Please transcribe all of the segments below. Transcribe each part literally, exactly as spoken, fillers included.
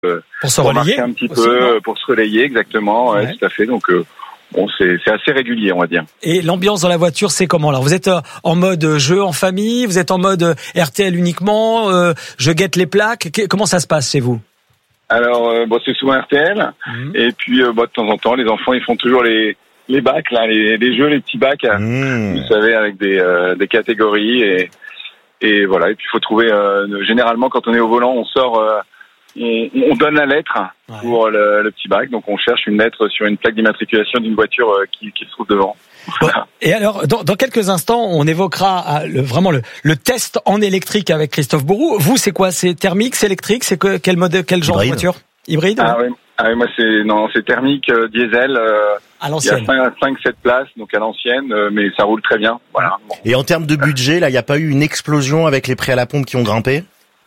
euh, pour se pour relayer un petit aussi, peu, non pour se relayer, exactement, ouais. Ouais, tout à fait. Donc euh, bon, c'est, c'est assez régulier, on va dire. Et l'ambiance dans la voiture, c'est comment? Alors, vous êtes en mode jeu en famille, vous êtes en mode R T L uniquement, euh, je guette les plaques. Comment ça se passe chez vous? Alors, euh, bon, c'est souvent R T L, mmh. et puis euh, bon, de temps en temps, les enfants, ils font toujours les les bacs, là, les, les jeux, les petits bacs, mmh. vous savez, avec des euh, des catégories, et et voilà. Et puis, il faut trouver. Euh, généralement, quand on est au volant, on sort. Euh, On, on donne la lettre ouais. pour le, le petit bac, donc on cherche une lettre sur une plaque d'immatriculation d'une voiture qui, qui se trouve devant. Voilà. Et alors, dans, dans quelques instants, on évoquera le, vraiment le, le test en électrique avec Christophe Bourou. Vous, c'est quoi? C'est thermique, c'est électrique? C'est que, quel mode, quel genre Hybride. de voiture? Hybride? Ah oui, ah oui, moi c'est non, c'est thermique, euh, diesel. Euh, à l'ancienne. Il y a cinq sept places, donc à l'ancienne, euh, mais ça roule très bien. Voilà. Bon. Et en termes de budget, là, il n'y a pas eu une explosion avec les prix à la pompe qui ont grimpé?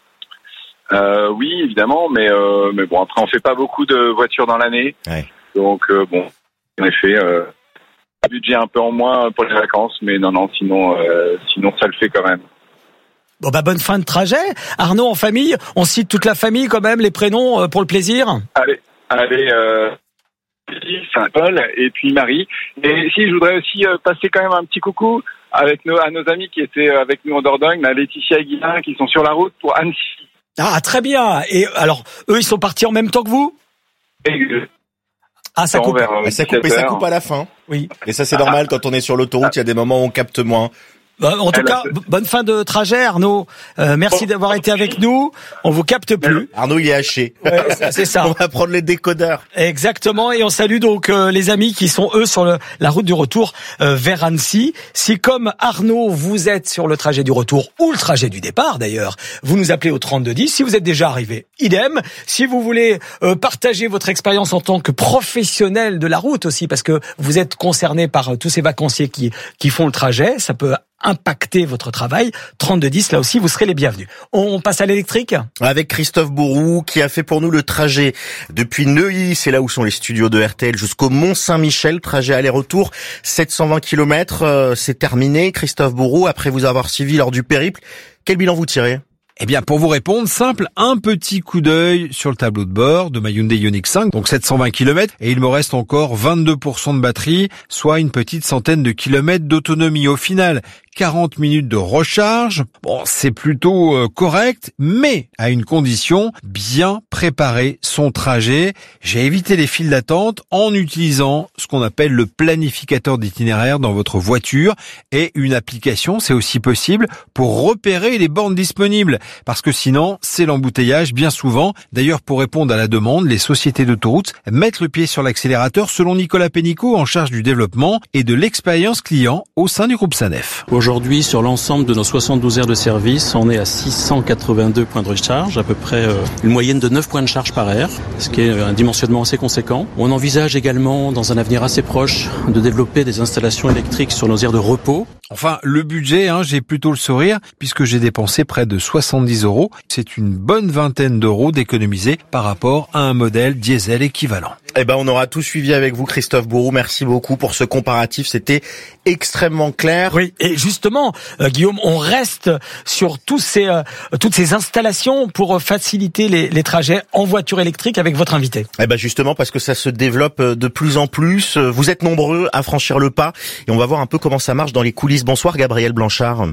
Euh, oui, évidemment, mais euh, mais bon, après on fait pas beaucoup de voitures dans l'année, ouais. donc euh, bon, en effet, euh, un budget un peu en moins pour les vacances, mais non, non, sinon, euh, sinon ça le fait quand même. Bon bah bonne fin de trajet, Arnaud, en famille. On cite toute la famille quand même, les prénoms euh, pour le plaisir. Allez, allez, euh, Saint-Paul et puis Marie. Et si je voudrais aussi euh, passer quand même un petit coucou avec nos à nos amis qui étaient avec nous en Dordogne, la Laetitia et Guilain, qui sont sur la route pour Annecy. Ah, très bien. Et alors, eux, ils sont partis en même temps que vous? Ah, ça coupe. Vers, ça coupe et ça coupe à la fin. Oui. Et ça, c'est normal quand on est sur l'autoroute. Il y a des moments où on capte moins. En tout cas, bonne fin de trajet, Arnaud. Euh, merci d'avoir été avec nous. On vous capte plus. Arnaud, il est haché. Ouais, c'est ça. On va prendre les décodeurs. Exactement. Et on salue donc euh, les amis qui sont eux sur le, la route du retour euh, vers Annecy. Si comme Arnaud, vous êtes sur le trajet du retour ou le trajet du départ d'ailleurs, vous nous appelez au trente-deux dix. Si vous êtes déjà arrivé, idem. Si vous voulez euh, partager votre expérience en tant que professionnel de la route aussi, parce que vous êtes concerné par euh, tous ces vacanciers qui qui font le trajet, ça peut impacter votre travail, trente-deux dix, là aussi, vous serez les bienvenus. On passe à l'électrique? Avec Christophe Bourou, qui a fait pour nous le trajet depuis Neuilly, c'est là où sont les studios de R T L, jusqu'au Mont-Saint-Michel, trajet aller-retour, sept cent vingt kilomètres, euh, c'est terminé. Christophe Bourou, après vous avoir suivi lors du périple, quel bilan vous tirez? Eh bien, pour vous répondre, simple, un petit coup d'œil sur le tableau de bord de ma Hyundai Ioniq cinq, donc sept cent vingt kilomètres, et il me reste encore vingt-deux pour cent de batterie, soit une petite centaine de kilomètres d'autonomie. Au final, quarante minutes de recharge. Bon, c'est plutôt euh, correct, mais à une condition, bien préparer son trajet. J'ai évité les files d'attente en utilisant ce qu'on appelle le planificateur d'itinéraire dans votre voiture et une application, c'est aussi possible, pour repérer les bornes disponibles. Parce que sinon, c'est l'embouteillage bien souvent. D'ailleurs, pour répondre à la demande, les sociétés d'autoroutes mettent le pied sur l'accélérateur selon Nicolas Pénicaud, en charge du développement et de l'expérience client au sein du groupe Sanef. Aujourd'hui, sur l'ensemble de nos soixante-douze aires de service, on est à six cent quatre-vingt-deux points de recharge, à peu près euh, une moyenne de neuf points de charge par aire, ce qui est un dimensionnement assez conséquent. On envisage également, dans un avenir assez proche, de développer des installations électriques sur nos aires de repos. Enfin, le budget, hein, j'ai plutôt le sourire, puisque j'ai dépensé près de soixante-dix euros. C'est une bonne vingtaine d'euros d'économiser par rapport à un modèle diesel équivalent. Eh ben, on aura tout suivi avec vous, Christophe Bourou. Merci beaucoup pour ce comparatif. C'était extrêmement clair. Oui, et justement, euh, Guillaume, on reste sur tous ces, euh, toutes ces installations pour faciliter les, les trajets en voiture électrique avec votre invité. Eh ben, justement, parce que ça se développe de plus en plus. Vous êtes nombreux à franchir le pas et on va voir un peu comment ça marche dans les coulisses. Bonsoir, Gabriel Blanchard.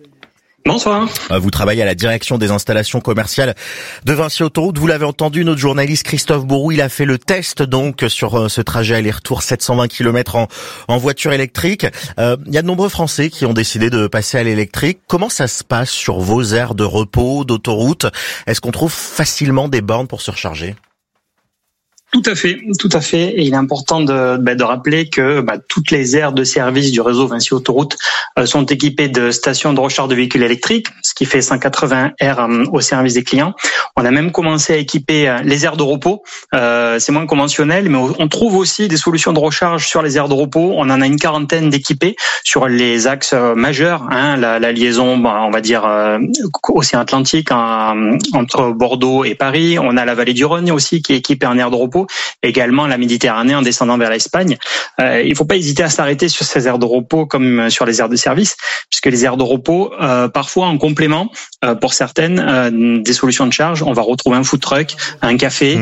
Bonsoir. Vous travaillez à la direction des installations commerciales de Vinci Autoroute. Vous l'avez entendu, notre journaliste Christophe Bourou, il a fait le test donc sur ce trajet aller-retour sept cent vingt kilomètres en, en voiture électrique. Euh, il y a de nombreux Français qui ont décidé de passer à l'électrique. Comment ça se passe sur vos aires de repos, d'autoroute? Est-ce qu'on trouve facilement des bornes pour se recharger? Tout à fait, tout à fait. Et il est important de, bah, de rappeler que bah, toutes les aires de service du réseau Vinci Autoroute euh, sont équipées de stations de recharge de véhicules électriques, ce qui fait cent quatre-vingts aires euh, au service des clients. On a même commencé à équiper euh, les aires de repos. Euh, c'est moins conventionnel, mais on trouve aussi des solutions de recharge sur les aires de repos. On en a une quarantaine d'équipées sur les axes euh, majeurs, hein, la, la liaison, bah, on va dire, euh, océan Atlantique hein, entre Bordeaux et Paris. On a la vallée du Rhône aussi qui est équipée en aire de repos. bateaux, également la Méditerranée en descendant vers l'Espagne. Euh, il ne faut pas hésiter à s'arrêter sur ces aires de repos comme sur les aires de service, puisque les aires de repos, euh, parfois en complément, euh, pour certaines, euh, des solutions de charge, on va retrouver un food truck, un café,